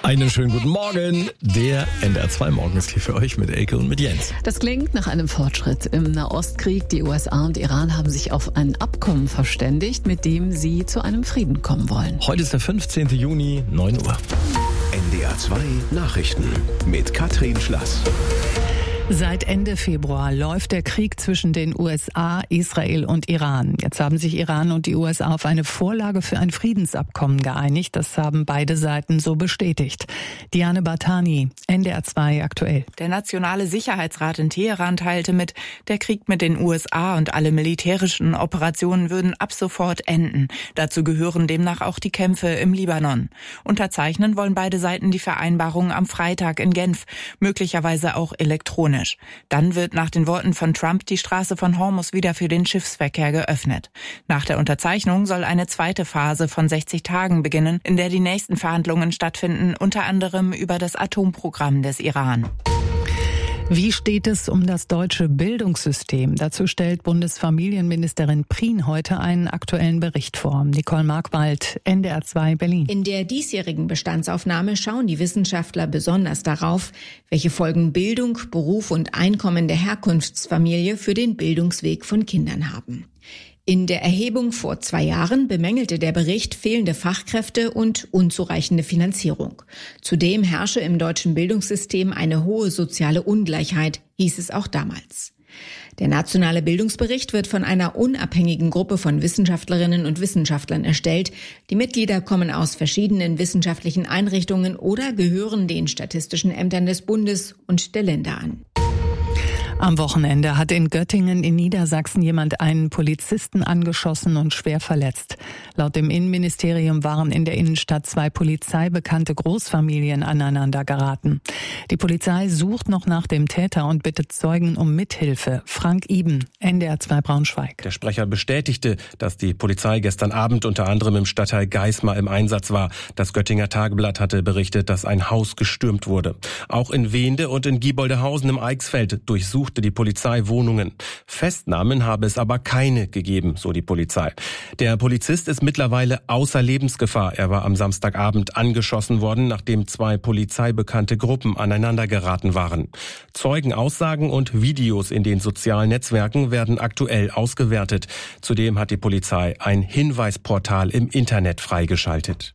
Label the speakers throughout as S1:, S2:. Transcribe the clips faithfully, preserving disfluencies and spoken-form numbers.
S1: Einen schönen guten Morgen. Der N D R zwei Morgen ist hier für euch mit Elke und mit Jens.
S2: Das klingt nach einem Fortschritt im Nahostkrieg. Die U S A und Iran haben sich auf ein Abkommen verständigt, mit dem sie zu einem Frieden kommen wollen.
S1: Heute ist der fünfzehnten Juni, neun Uhr.
S3: N D R zwei Nachrichten mit Katrin Schlass.
S4: Seit Ende Februar läuft der Krieg zwischen den U S A, Israel und Iran. Jetzt haben sich Iran und die U S A auf eine Vorlage für ein Friedensabkommen geeinigt. Das haben beide Seiten so bestätigt. Diane Bartani, N D R zwei aktuell.
S5: Der Nationale Sicherheitsrat in Teheran teilte mit, der Krieg mit den U S A und alle militärischen Operationen würden ab sofort enden. Dazu gehören demnach auch die Kämpfe im Libanon. Unterzeichnen wollen beide Seiten die Vereinbarung am Freitag in Genf, möglicherweise auch elektronisch. Dann wird nach den Worten von Trump die Straße von Hormuz wieder für den Schiffsverkehr geöffnet. Nach der Unterzeichnung soll eine zweite Phase von sechzig Tagen beginnen, in der die nächsten Verhandlungen stattfinden, unter anderem über das Atomprogramm des Iran.
S4: Wie steht es um das deutsche Bildungssystem? Dazu stellt Bundesfamilienministerin Prien heute einen aktuellen Bericht vor. Nicole Markwald, N D R zwei Berlin.
S6: In der diesjährigen Bestandsaufnahme schauen die Wissenschaftler besonders darauf, welche Folgen Bildung, Beruf und Einkommen der Herkunftsfamilie für den Bildungsweg von Kindern haben. In der Erhebung vor zwei Jahren bemängelte der Bericht fehlende Fachkräfte und unzureichende Finanzierung. Zudem herrsche im deutschen Bildungssystem eine hohe soziale Ungleichheit, hieß es auch damals. Der nationale Bildungsbericht wird von einer unabhängigen Gruppe von Wissenschaftlerinnen und Wissenschaftlern erstellt. Die Mitglieder kommen aus verschiedenen wissenschaftlichen Einrichtungen oder gehören den statistischen Ämtern des Bundes und der Länder an.
S4: Am Wochenende hat in Göttingen in Niedersachsen jemand einen Polizisten angeschossen und schwer verletzt. Laut dem Innenministerium waren in der Innenstadt zwei polizeibekannte Großfamilien aneinander geraten. Die Polizei sucht noch nach dem Täter und bittet Zeugen um Mithilfe. Frank Iben, N D R zwei Braunschweig.
S1: Der Sprecher bestätigte, dass die Polizei gestern Abend unter anderem im Stadtteil Geismar im Einsatz war. Das Göttinger Tageblatt hatte berichtet, dass ein Haus gestürmt wurde. Auch in Wende und in Gieboldehausen im Eichsfeld durchsucht die Polizei Wohnungen. Festnahmen habe es aber keine gegeben, so die Polizei. Der Polizist ist mittlerweile außer Lebensgefahr. Er war am Samstagabend angeschossen worden, nachdem zwei polizeibekannte Gruppen aneinander geraten waren. Zeugenaussagen und Videos in den sozialen Netzwerken werden aktuell ausgewertet. Zudem hat die Polizei ein Hinweisportal im Internet freigeschaltet.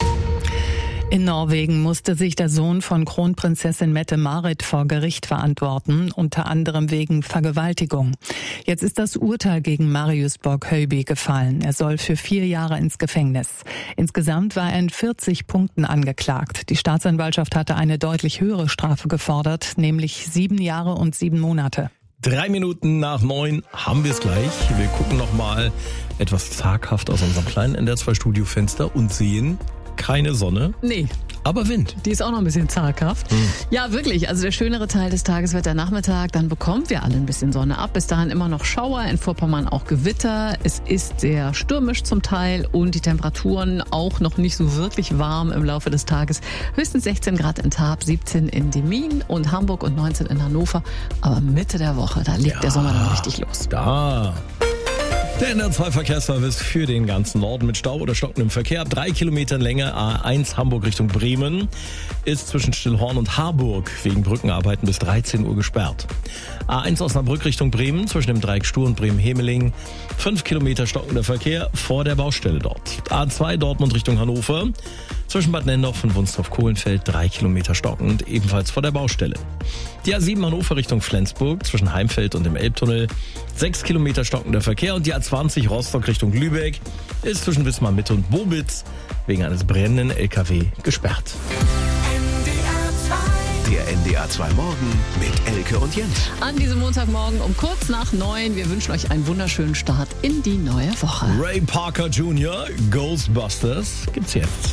S4: In Norwegen musste sich der Sohn von Kronprinzessin Mette-Marit vor Gericht verantworten, unter anderem wegen Vergewaltigung. Jetzt ist das Urteil gegen Marius Borg-Høiby gefallen. Er soll für vier Jahre ins Gefängnis. Insgesamt war er in vierzig Punkten angeklagt. Die Staatsanwaltschaft hatte eine deutlich höhere Strafe gefordert, nämlich sieben Jahre und sieben Monate.
S1: Drei Minuten nach neun haben wir es gleich. Wir gucken noch mal etwas zaghaft aus unserem kleinen N D R zwei Studiofenster und sehen keine Sonne.
S2: Nee.
S1: Aber Wind.
S2: Die ist auch noch ein bisschen zaghaft.
S1: Hm.
S2: Ja, wirklich. Also der schönere Teil des Tages wird der Nachmittag. Dann bekommen wir alle ein bisschen Sonne ab. Bis dahin immer noch Schauer, in Vorpommern auch Gewitter. Es ist sehr stürmisch zum Teil und die Temperaturen auch noch nicht so wirklich warm im Laufe des Tages. Höchstens sechzehn Grad in Tarp, siebzehn in Demmin und Hamburg und neunzehn in Hannover. Aber Mitte der Woche, da legt
S1: ja,
S2: der Sommer dann richtig los.
S1: Da. Der N D R zwei Verkehrsservice für den ganzen Norden mit Stau oder stockendem Verkehr. Drei Kilometer Länge A eins Hamburg Richtung Bremen ist zwischen Stillhorn und Harburg wegen Brückenarbeiten bis dreizehn Uhr gesperrt. A eins Osnabrück Richtung Bremen zwischen dem Dreieck Stur und Bremen-Hemeling. Fünf Kilometer stockender Verkehr vor der Baustelle dort. A zwei Dortmund Richtung Hannover zwischen Bad Nendorf und Wunstorf-Kohlenfeld. Drei Kilometer stockend, ebenfalls vor der Baustelle. Die A sieben Hannover Richtung Flensburg zwischen Heimfeld und dem Elbtunnel. Sechs Kilometer stockender Verkehr und die A zwanzig Rostock Richtung Lübeck ist zwischen Wismar Mitte und Bobitz wegen eines brennenden L K W gesperrt.
S3: Der N D R zwei Morgen mit Elke und Jens.
S2: An diesem Montagmorgen um kurz nach neun. Wir wünschen euch einen wunderschönen Start in die neue Woche.
S1: Ray Parker Junior, Ghostbusters, gibt's jetzt.